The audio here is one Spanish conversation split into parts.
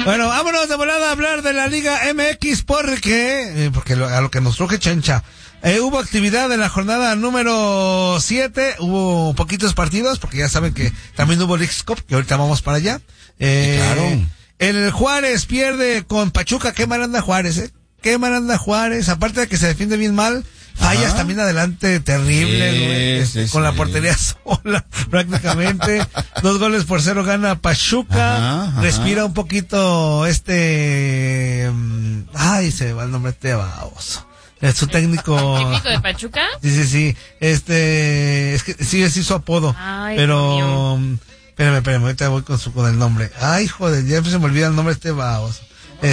Bueno, vámonos de volada a hablar de la Liga MX porque a lo que nos truje Chencha. Hubo actividad en la jornada número 7, hubo poquitos partidos, porque ya saben que también hubo Leagues Cup, que ahorita vamos para allá. Claro. El Juárez pierde con Pachuca. Qué mal anda Juárez, qué mal anda Juárez, aparte de que se defiende bien mal. Fallas también adelante terribles, güey, con la portería sola, prácticamente. 2-0 gana Pachuca. Respira un poquito se me va el nombre de baboso. Es su técnico. ¿Técnico de Pachuca? Sí. Es que sí, es su apodo. Ay, pero, espérame, ahorita voy con el nombre. Ay, joder, ya se me olvida el nombre de este baboso.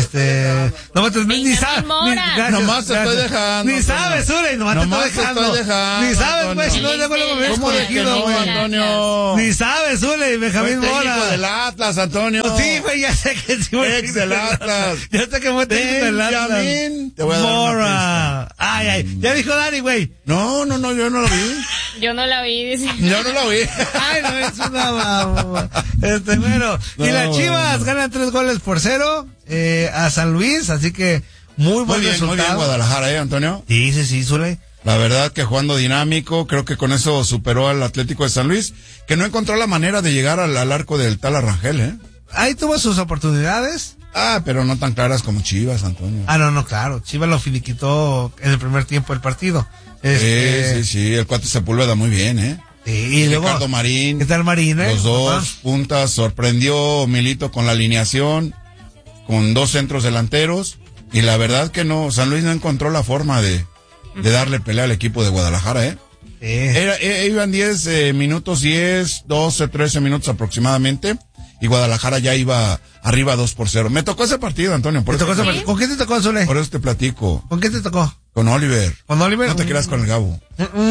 Ni sabes, nomás te estoy dejando. Ni sabes, Zure, nomás te estoy dejando. Ni sabes, güey, si no luego me ves corregido, güey. Antonio? Ni sabes, Zure, Benjamín Mora. Técnico del Atlas, Antonio. Sí, güey, ya sé que sí, güey. Ex del Atlas. Ya sé que fue técnico del Atlas. Benjamín. Te voy a dar Mora. Ay, ya dijo Dani, güey. No, yo no lo vi. Yo no la vi, dice. Yo no lo vi. Ay, no, es una mamá. Bueno, y las Chivas ganan 3-0 a San Luis, así que muy buen resultado. Muy bien Guadalajara, Antonio. Sí, Zule. La verdad que jugando dinámico, creo que con eso superó al Atlético de San Luis, que no encontró la manera de llegar al arco del tal Arrangel, Ahí tuvo sus oportunidades. Pero no tan claras como Chivas, Antonio. No, claro. Chivas lo finiquitó en el primer tiempo del partido. Sí, el cuate Sepúlveda muy bien, Sí, y luego Ricardo Marín. ¿Qué tal Marín, Los dos puntas, sorprendió Milito con la alineación, con 2 centros delanteros, y la verdad que no, San Luis no encontró la forma de darle pelea al equipo de Guadalajara, Iban 10 minutos, 12, 13 minutos aproximadamente, y Guadalajara ya iba arriba 2-0. Me tocó ese partido, Antonio. ¿Con quién te tocó, Zule? Por eso te platico. ¿Con quién te tocó? Con Oliver. ¿Con Oliver? No te creas con el Gabo.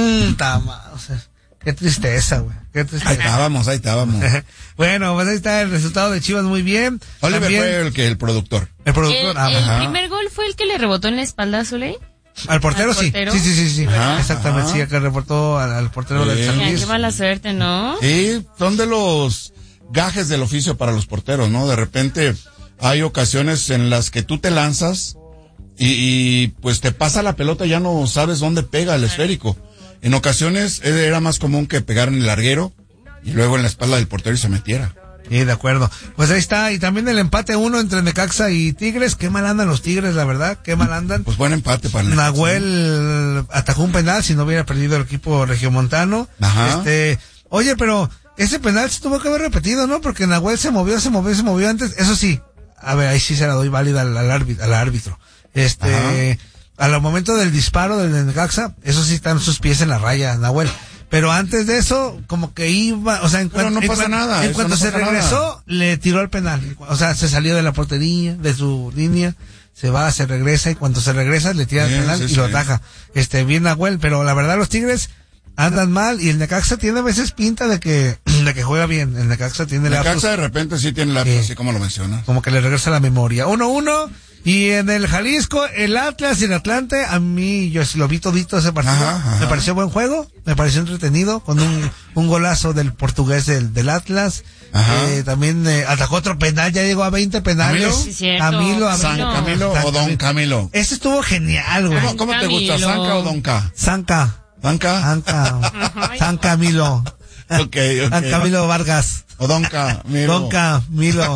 Qué tristeza, güey. Qué tristeza. Ahí estábamos. Bueno, pues ahí está el resultado de Chivas, muy bien. Oliver fue el productor. El productor. El primer gol fue el que le rebotó en la espalda a Zule. ¿Al portero? Sí. Sí. Exactamente, sí, que reportó al portero del San Luis. Qué mala suerte, ¿no? Sí, son de los gajes del oficio para los porteros, ¿no? De repente hay ocasiones en las que tú te lanzas y pues te pasa la pelota y ya no sabes dónde pega el esférico. En ocasiones era más común que pegara en el larguero y luego en la espalda del portero y se metiera. Sí, de acuerdo. Pues ahí está, y también el empate 1 entre Necaxa y Tigres. Qué mal andan los Tigres, la verdad, qué mal andan. Pues buen empate para el Necaxa. Nahuel atajó un penal, si no hubiera perdido el equipo regiomontano. Oye, pero ese penal se tuvo que haber repetido, ¿no? Porque Nahuel se movió antes. Eso sí, a ver, ahí sí se la doy válida al árbitro. Al momento del disparo del Necaxa, eso sí están sus pies en la raya, Nahuel. Pero antes de eso, como que iba, o sea, en cuanto se regresó, le tiró el penal. O sea, se salió de la portería, de su línea, se regresa, y cuando se regresa, le tira el penal y lo ataja. Bien Nahuel, pero la verdad los Tigres andan mal, y el Necaxa tiene a veces pinta de que juega bien. El Necaxa tiene Necaxa de repente sí tiene lapsus, así como lo mencionas. Como que le regresa la memoria. 1-1. Y en el Jalisco, el Atlas y el Atlante, a mí, yo lo vi todito ese partido. Me pareció buen juego, me pareció entretenido, con un golazo del portugués del Atlas. También atajó otro penal, ya llegó a 20 penales. Camilo. San Camilo o Don Camilo. Ese estuvo genial, güey. ¿Cómo te gusta, Sanca o Don K? Sanca. San Camilo. Okay. San Camilo Vargas. O Don Camilo. Don Camilo.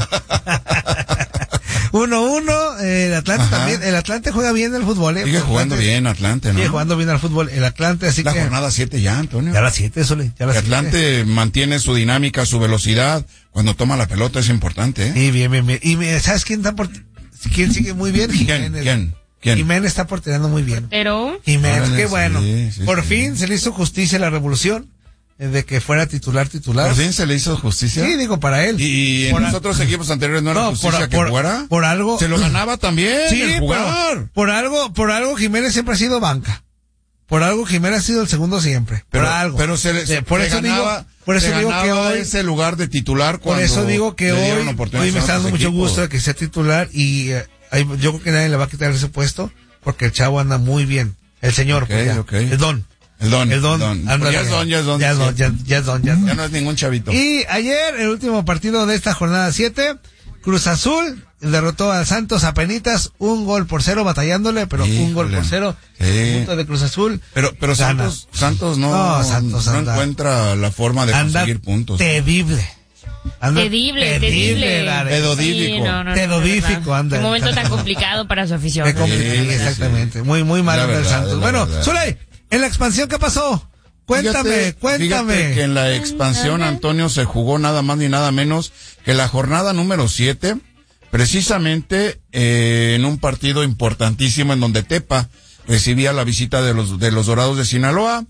1-1, el Atlante también, el Atlante juega bien el fútbol, Sigue jugando bien Atlante, ¿no? Sigue jugando bien al fútbol, el Atlante, así la jornada 7 ya, Antonio. Ya la 7, Sole, ya la 7. Atlante mantiene su dinámica, su velocidad, cuando toma la pelota es importante, Sí, bien. Y ¿sabes quién sigue muy bien? ¿Quién? Jiménez está porteando muy bien. Pero Jiménez, qué bueno. Sí, Por fin se le hizo justicia a la revolución. De que fuera titular. ¿Por fin se le hizo justicia? Sí, digo, para él. ¿Y en los otros equipos anteriores no era justicia que fuera? Por algo. Se lo ganaba también, sí, el jugador. Por algo Jiménez siempre ha sido banca. Por algo Jiménez ha sido el segundo siempre. Por algo. Pero por eso digo que hoy ese lugar de titular cuando por eso digo que hoy me está dando mucho gusto de que sea titular y yo creo que nadie le va a quitar ese puesto porque el chavo anda muy bien. El señor, el don. El don. Ya es don. Ya no es ningún chavito. Y ayer, el último partido de esta jornada 7, Cruz Azul derrotó al Santos apenitas 1-0 batallándole, pero 1-0. Punto de Cruz Azul. Pero Santos no encuentra la forma de conseguir puntos. Terrible. Terrible. Tedodífico anda. Un momento tan complicado para su afición. Exactamente. Muy mal del Santos. Bueno, Zuley, en la expansión, ¿qué pasó? Cuéntame. Fíjate que en la expansión, Antonio, se jugó nada más ni nada menos que la jornada número 7, precisamente en un partido importantísimo en donde Tepa recibía la visita de los Dorados de Sinaloa.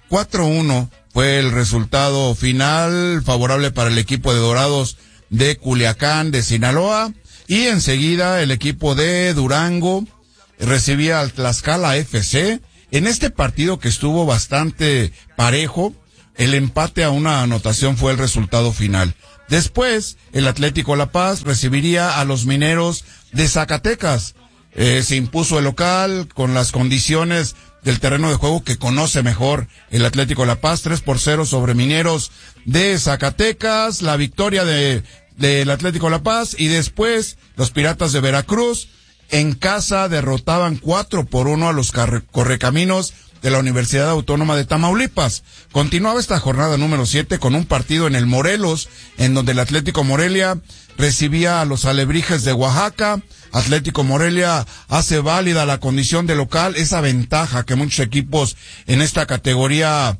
4-1 fue el resultado final favorable para el equipo de Dorados de Culiacán, de Sinaloa, y enseguida el equipo de Durango recibía al Tlaxcala FC. En este partido, que estuvo bastante parejo, el empate a una anotación fue el resultado final. Después, el Atlético La Paz recibiría a los Mineros de Zacatecas. Se impuso el local con las condiciones del terreno de juego que conoce mejor el Atlético La Paz, 3-0 sobre Mineros de Zacatecas, la victoria del Atlético La Paz, y después los Piratas de Veracruz en casa derrotaban 4-1 a los Correcaminos de la Universidad Autónoma de Tamaulipas. Continuaba esta jornada número 7 con un partido en el Morelos, en donde el Atlético Morelia recibía a los Alebrijes de Oaxaca. Atlético Morelia hace válida la condición de local, esa ventaja que muchos equipos en esta categoría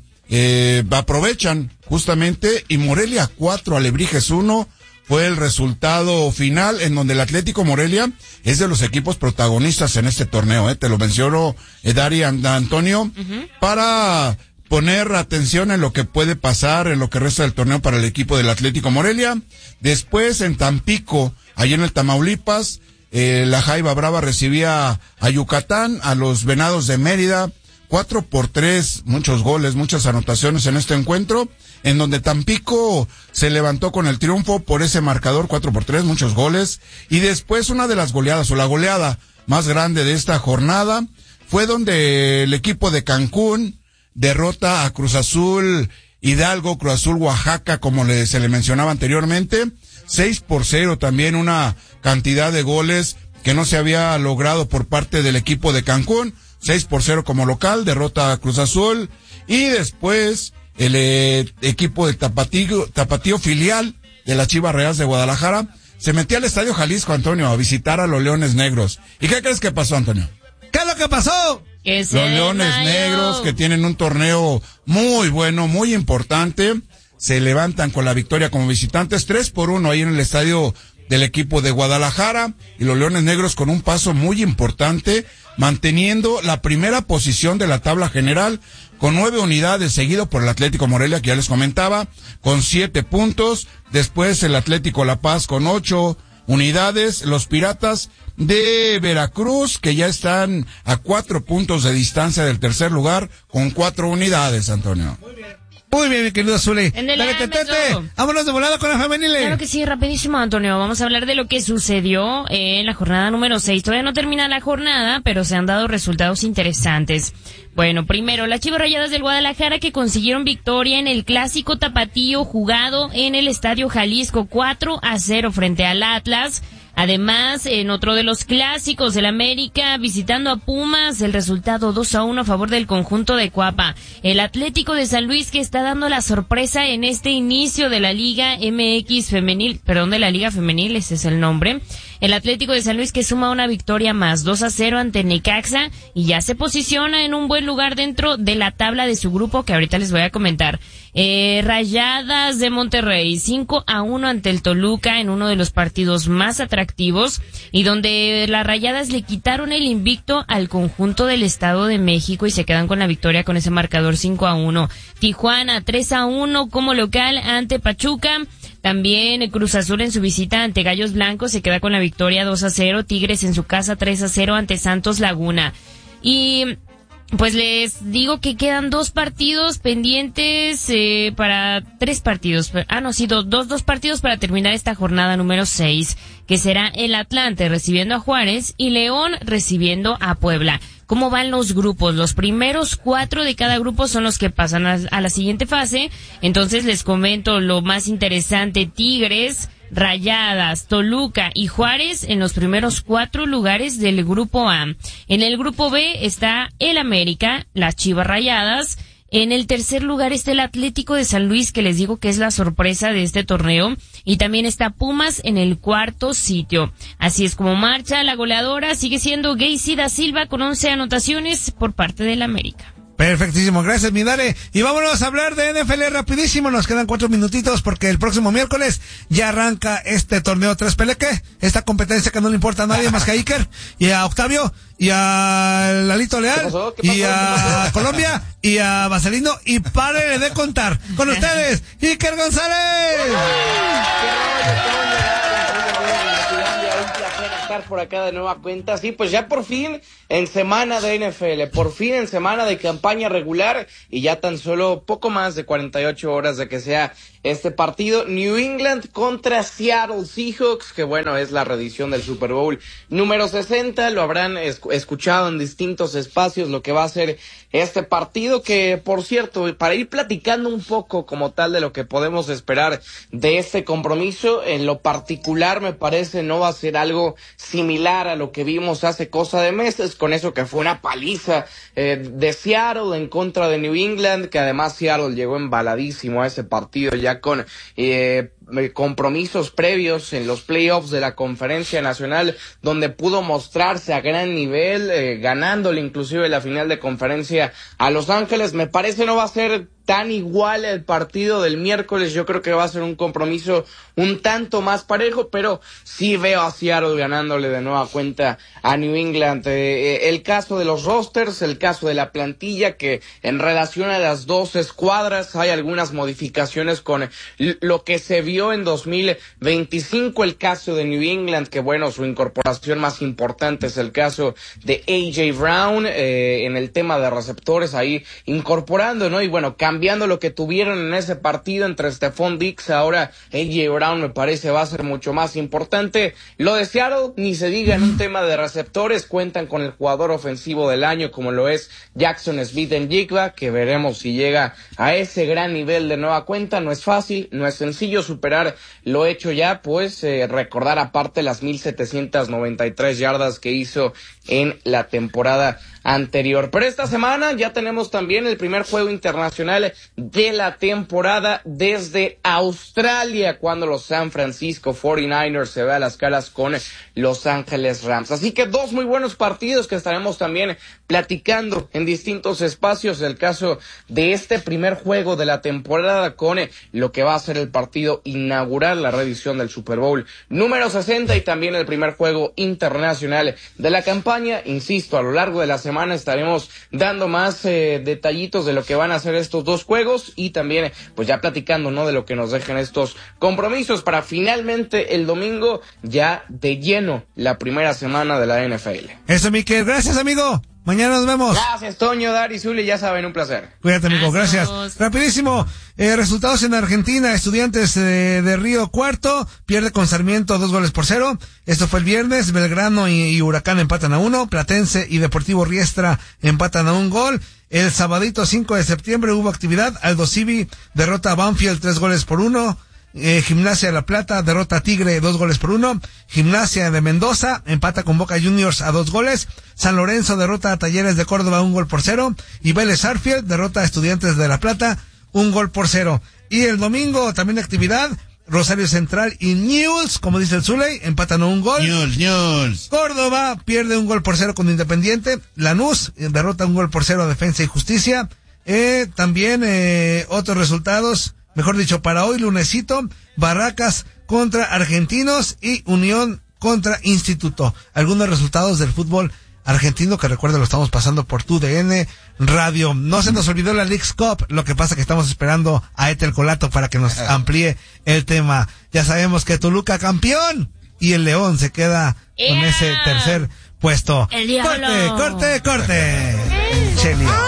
aprovechan justamente, y Morelia 4, Alebrijes 1 fue el resultado final, en donde el Atlético Morelia es de los equipos protagonistas en este torneo, te lo menciono, Dari, Antonio, para poner atención en lo que puede pasar en lo que resta del torneo para el equipo del Atlético Morelia. Después en Tampico, allí en el Tamaulipas, la Jaiba Brava recibía a Yucatán, a los Venados de Mérida, 4-3, muchos goles, muchas anotaciones en este encuentro, en donde Tampico se levantó con el triunfo por ese marcador, 4-3, muchos goles. Y después una de las goleadas, o la goleada más grande de esta jornada, fue donde el equipo de Cancún derrota a Cruz Azul Hidalgo, Cruz Azul Oaxaca, como se le mencionaba anteriormente, 6-0, también una cantidad de goles que no se había logrado por parte del equipo de Cancún. 6-0 como local, derrota a Cruz Azul. Y después el equipo de Tapatío filial de las Chivas Rayadas de Guadalajara se metió al Estadio Jalisco, Antonio, a visitar a los Leones Negros. ¿Y qué crees que pasó, Antonio? ¿Qué es lo que pasó? Los Leones Negros, que tienen un torneo muy bueno, muy importante, se levantan con la victoria como visitantes, 3-1 ahí en el estadio del equipo de Guadalajara, y los Leones Negros con un paso muy importante, manteniendo la primera posición de la tabla general con 9 unidades, seguido por el Atlético Morelia, que ya les comentaba, con 7 puntos. Después el Atlético La Paz con 8 unidades, los Piratas de Veracruz, que ya están a 4 puntos de distancia del tercer lugar, con 4 unidades, Antonio. Muy bien, mi querido Zuley. Dale, Tete. Vámonos de volada con la femenil. Claro que sí, rapidísimo, Antonio. Vamos a hablar de lo que sucedió en la jornada número 6. Todavía no termina la jornada, pero se han dado resultados interesantes. Bueno, primero, las Chivas Rayadas del Guadalajara, que consiguieron victoria en el clásico tapatío jugado en el Estadio Jalisco, 4-0 frente al Atlas. Además, en otro de los clásicos, el América visitando a Pumas, el resultado 2-1 a favor del conjunto de Cuapa. El Atlético de San Luis, que está dando la sorpresa en este inicio de la Liga MX femenil, de la Liga Femenil, ese es el nombre. El Atlético de San Luis, que suma una victoria más, 2-0 ante Necaxa, y ya se posiciona en un buen lugar dentro de la tabla de su grupo, que ahorita les voy a comentar. Rayadas de Monterrey, 5-1 ante el Toluca, en uno de los partidos más atractivos, y donde las Rayadas le quitaron el invicto al conjunto del Estado de México y se quedan con la victoria con ese marcador 5-1. Tijuana, 3-1 como local ante Pachuca. También Cruz Azul en su visita ante Gallos Blancos se queda con la victoria 2-0. Tigres en su casa 3-0 ante Santos Laguna. Y pues les digo que quedan 2 partidos pendientes para 3 partidos. Dos partidos para terminar esta jornada número 6, que será el Atlante recibiendo a Juárez y León recibiendo a Puebla. ¿Cómo van los grupos? Los primeros 4 de cada grupo son los que pasan a la siguiente fase. Entonces les comento lo más interesante. Tigres Rayadas, Toluca y Juárez en los primeros 4 lugares del grupo A. En el grupo B está el América, las Chivas Rayadas. En el tercer lugar está el Atlético de San Luis, que les digo que es la sorpresa de este torneo. Y también está Pumas en el 4º sitio. Así es como marcha la goleadora. Sigue siendo Geisy da Silva con 11 anotaciones por parte del América. Perfectísimo, gracias mi Dare. Y vámonos a hablar de NFL rapidísimo, nos quedan 4 minutitos porque el próximo miércoles ya arranca este torneo 3 Peleque, esta competencia que no le importa a nadie más que a Iker, y a Octavio, y a Lalito Leal, ¿Qué pasó? y a Colombia, y a Vaselino, y párele de contar. Con ustedes, Iker González. Por acá de nueva cuenta, sí, pues ya por fin en semana de NFL, por fin en semana de campaña regular y ya tan solo poco más de 48 horas de que sea este partido, New England contra Seattle Seahawks, que bueno, es la reedición del Super Bowl número 60, lo habrán escuchado en distintos espacios lo que va a ser este partido, que por cierto, para ir platicando un poco como tal de lo que podemos esperar de este compromiso, en lo particular me parece no va a ser algo similar a lo que vimos hace cosa de meses, con eso que fue una paliza de Seattle en contra de New England, que además Seattle llegó embaladísimo a ese partido ya con compromisos previos en los playoffs de la Conferencia Nacional, donde pudo mostrarse a gran nivel, ganándole inclusive la final de conferencia a Los Ángeles. Me parece no va a ser tan igual el partido del miércoles, yo creo que va a ser un compromiso un tanto más parejo, pero sí veo a Seattle ganándole de nueva cuenta a New England. El caso de los rosters, el caso de la plantilla, que en relación a las dos escuadras hay algunas modificaciones con lo que se vio en 2025, el caso de New England, que bueno, su incorporación más importante es el caso de A.J. Brown, en el tema de receptores, ahí incorporando, ¿no? Y bueno, cambiando lo que tuvieron en ese partido entre Stephon Diggs, ahora A.J. Brown me parece va a ser mucho más importante. Lo de Seattle, ni se diga en un tema de receptores, cuentan con el jugador ofensivo del año como lo es Jackson Smith-Njigba, que veremos si llega a ese gran nivel de nueva cuenta. No es fácil, no es sencillo superar lo hecho ya, pues recordar aparte las 1,793 yardas que hizo en la temporada anterior. Pero esta semana ya tenemos también el primer juego internacional de la temporada desde Australia, cuando los San Francisco 49ers se ve a las caras con Los Ángeles Rams. Así que 2 muy buenos partidos que estaremos también platicando en distintos espacios. El caso de este primer juego de la temporada con lo que va a ser el partido inaugural, la reedición del Super Bowl número 60, y también el primer juego internacional de la campaña. Insisto, a lo largo de la semana estaremos dando más detallitos de lo que van a ser estos 2 juegos y también pues ya platicando, ¿no?, de lo que nos dejen estos compromisos para finalmente el domingo ya de lleno la primera semana de la NFL. Eso, Miquel, gracias amigo. Mañana nos vemos. Gracias, Toño, Dari, Zuli, ya saben, un placer. Cuídate, amigo, gracias. Rapidísimo, resultados en Argentina. Estudiantes de Río Cuarto pierde con Sarmiento 2-0. Esto fue el viernes. Belgrano y Huracán empatan a 1. Platense y Deportivo Riestra empatan a 1 gol. El sabadito 5 de septiembre hubo actividad. Aldo Civi derrota a Banfield 3-1. Gimnasia de La Plata derrota a Tigre 2-1. Gimnasia de Mendoza empata con Boca Juniors a 2 goles. San Lorenzo derrota a Talleres de Córdoba 1-0. Y Vélez Sarsfield derrota a Estudiantes de La Plata 1-0. Y el domingo también actividad. Rosario Central y Newell's, como dice el Zuley, empatan a 1 gol. Newell's. Córdoba pierde 1-0 con Independiente. Lanús derrota 1-0 a Defensa y Justicia. También otros resultados. Mejor dicho, para hoy, lunesito, Barracas contra Argentinos y Unión contra Instituto. Algunos resultados del fútbol argentino que recuerda lo estamos pasando por TUDN Radio. No se nos olvidó la Leagues Cup, lo que pasa que estamos esperando a Etel Colato para que nos amplíe el tema. Ya sabemos que Toluca campeón y el León se queda con ese tercer puesto. El diablo. Corte. Chelio.